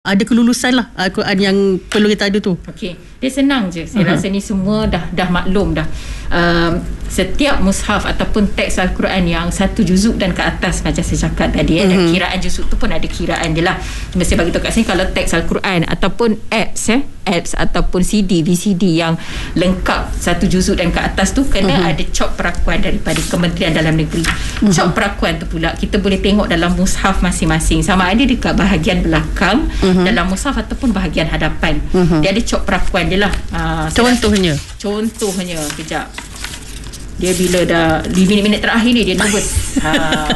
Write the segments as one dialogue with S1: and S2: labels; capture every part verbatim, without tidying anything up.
S1: ada kelulusan lah Al-Quran yang perlu kita ada tu.
S2: Okey, dia senang je. Saya uh-huh. rasa ni semua dah dah maklum dah. Um, setiap mushaf ataupun teks Al-Quran yang satu juzuk dan ke atas, macam saya cakap tadi, uh-huh. dan kiraan juzuk tu pun ada kiraan dia lah. Mesti bagi tahu kat sini, kalau teks Al-Quran ataupun apps eh, apps ataupun C D, V C D yang lengkap satu juzuk dan ke atas tu kena uh-huh. ada cop perakuan daripada Kementerian Dalam Negeri. Uh-huh. Cop perakuan tu pula kita boleh tengok dalam mushaf masing-masing, sama ada dekat bahagian belakang uh-huh. dalam mushaf ataupun bahagian hadapan. Uh-huh. Dia ada cop perakuan dia lah. Uh,
S1: contohnya
S2: contohnya kejap, dia bila dah di minit-minit terakhir ni dia nervous. ha,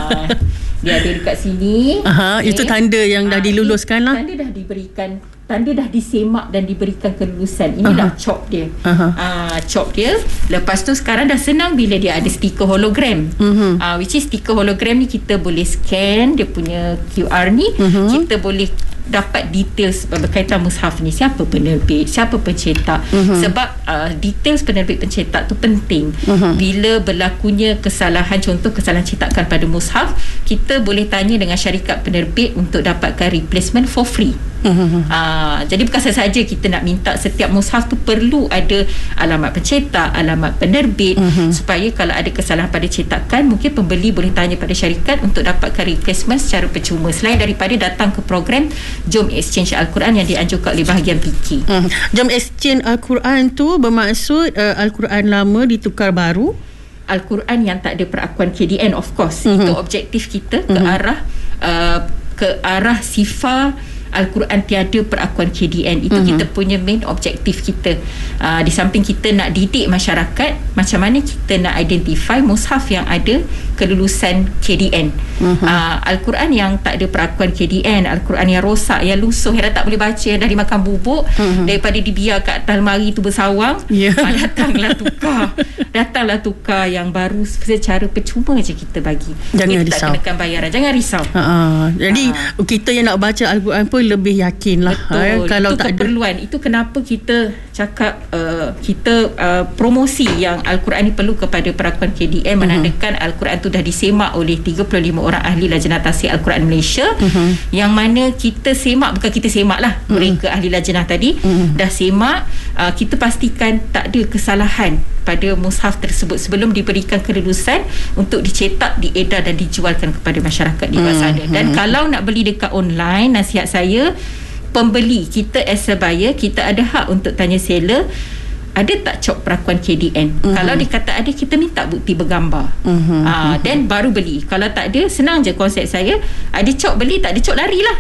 S2: dia ada dekat sini.
S1: Aha, okay. Itu tanda yang dah ha, diluluskan lah.
S2: Tanda dah diberikan, tanda dah disemak dan diberikan kelulusan. Inilah uh-huh. cop dia. Uh-huh. Uh, cop dia. Lepas tu sekarang dah senang bila dia ada stiker hologram. Uh-huh. Uh, which is stiker hologram ni kita boleh scan dia punya Q R ni. Uh-huh. Kita boleh dapat details berkaitan mushaf ni, siapa penerbit, siapa pencetak. Uh-huh. Sebab uh, details penerbit pencetak tu penting. Uh-huh. Bila berlakunya kesalahan, contoh kesalahan cetakan pada mushaf, kita boleh tanya dengan syarikat penerbit untuk dapatkan replacement for free. Uh-huh. Uh, jadi bukan sahaja kita nak minta setiap mushaf tu perlu ada alamat pencetak, alamat penerbit, uh-huh. supaya kalau ada kesalahan pada cetakan, mungkin pembeli boleh tanya pada syarikat untuk dapatkan replacement secara percuma, selain daripada datang ke program Jom Exchange Al-Quran yang dianjurkan oleh bahagian P K. Uh,
S1: Jom Exchange Al-Quran tu bermaksud uh, Al-Quran lama ditukar baru,
S2: Al-Quran yang tak ada perakuan K D N, of course. Uh-huh. Itu objektif kita ke uh-huh. arah uh, ke arah sifar Al-Quran tiada perakuan K D N. Itu uh-huh. kita punya main objektif kita. Uh, di samping kita nak didik masyarakat macam mana kita nak identify mushaf yang ada kelulusan K D N. Uh-huh. Uh, Al-Quran yang tak ada perakuan K D N, Al-Quran yang rosak, yang lusuh, yang dah tak boleh baca, yang dah dimakan bubuk, uh-huh. daripada dibiar kat atas lemari tu bersawang, yeah. uh, datanglah tukar. Datanglah tukar yang baru secara percuma je kita bagi.
S1: Jangan
S2: kita
S1: risau.
S2: Tak kenakan bayaran. Jangan risau.
S1: Uh-huh. Jadi uh. kita yang nak baca Al-Quran pun lebih yakin lah.
S2: Betul.
S1: Ha, kalau
S2: itu
S1: tak
S2: keperluan.
S1: ada.
S2: Itu kenapa kita cakap uh, kita uh, promosi yang Al-Quran ni perlu kepada perakuan K D N, uh-huh. menandakan Al-Quran tu dah disemak oleh tiga puluh lima orang ahli Lajnah Tasir Al-Quran Malaysia, uh-huh. yang mana kita semak, bukan kita semak lah, uh-huh. mereka ahli lajnah tadi uh-huh. dah semak. Uh, kita pastikan tak ada kesalahan pada mushaf tersebut sebelum diberikan kelulusan untuk dicetak, diedar dan dijualkan kepada masyarakat di luar sana. Dan hmm. kalau nak beli dekat online, nasihat saya, pembeli kita as a buyer, kita ada hak untuk tanya seller, ada tak cop perakuan K D N? Uh-huh. Kalau dia kata ada, kita minta bukti bergambar. Uh-huh. Uh, then baru beli. Kalau tak ada, senang je konsep saya. Ada cop beli, tak ada cop larilah.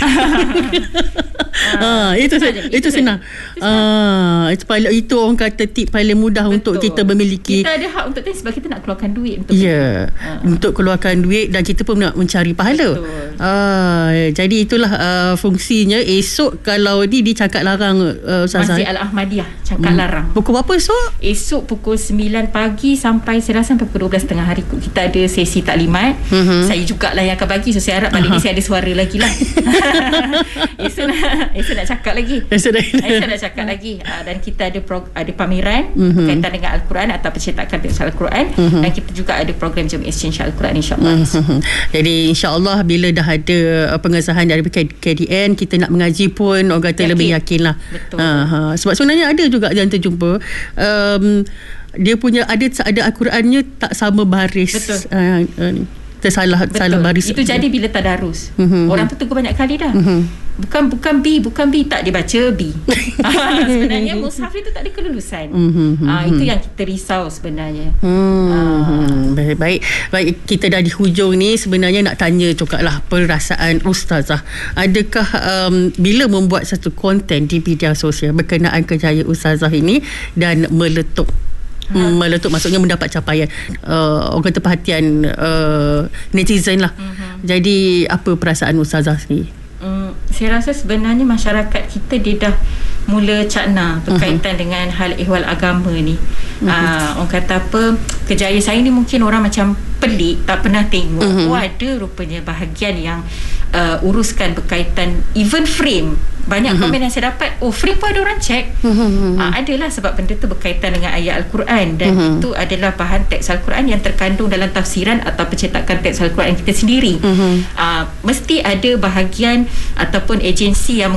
S1: Ah, itu saja. Itu, itu senang. Ah, itu paling, itu orang kata tip paling mudah. Betul. Untuk kita memiliki.
S2: Kita ada hak untuk tanya sebab kita nak keluarkan duit untuk
S1: ya, yeah, untuk keluarkan duit, dan kita pun nak mencari pahala. Ah, jadi itulah uh, fungsinya. Esok kalau ni dicakap larang, uh,
S2: Masjid Al-Ahmadiyah cakap hmm. larang.
S1: Pukul berapa esok?
S2: Esok pukul sembilan pagi sampai saya rasa sampai pukul dua belas tengah hari kita ada sesi taklimat. Uh-huh. Saya jugalah yang akan bagi, so saya harap kali uh-huh. ni saya ada suara lagi lah. esok nak esok nak cakap lagi. Esok nak, esok nak cakap lagi. Uh, dan kita ada pro, ada pameran uh-huh. berkaitan dengan Al-Quran atau pencetakan teks Al-Quran, uh-huh. dan kita juga ada program Jom Exchange Al-Quran, insya-Allah. Uh-huh. Jadi insya-Allah bila dah ada pengesahan dari K D N, kita nak mengaji pun orang kata yakin. Lebih yakin lah. Betul. Uh-huh. Sebab sebenarnya ada juga yang terjumpa um, dia punya ada ada Al-Qurannya tak sama baris. Betul. Uh, uh, tersalah Betul. salah baris. Itu jadi bila tadarus. Uh-huh. Orang tu tegur banyak kali dah. Uh-huh. Bukan bukan B, bukan B, tak dia baca B. Sebenarnya mushaf itu tak ada kelulusan. Uh-huh. uh, itu yang kita risau sebenarnya. Hmm.
S1: Uh. Baik, baik. Baik, kita dah di hujung ni, sebenarnya nak tanya juga lah perasaan Ustazah. Adakah um, bila membuat satu konten di media sosial berkenaan kerjaya Ustazah ini dan meletup Ha. meletup, maksudnya mendapat capaian uh, orang kata perhatian uh, netizen lah. Uh-huh. Jadi apa perasaan Ustazah sendiri?
S2: Um, saya rasa sebenarnya masyarakat kita dia dah mula cakna berkaitan uh-huh. dengan hal ehwal agama ni. Uh-huh. Uh, orang kata apa, kerjaya saya ni mungkin orang macam pelik, tak pernah tengok. Uh-huh. Oh, ada rupanya bahagian yang uh, uruskan berkaitan even frame banyak uh-huh. komen yang saya dapat, oh free pun ada orang check. uh-huh. uh, adalah sebab benda tu berkaitan dengan ayat Al-Quran dan uh-huh. itu adalah bahan teks Al-Quran yang terkandung dalam tafsiran atau pencetakan teks Al-Quran kita sendiri. uh-huh. uh, mesti ada bahagian ataupun agensi yang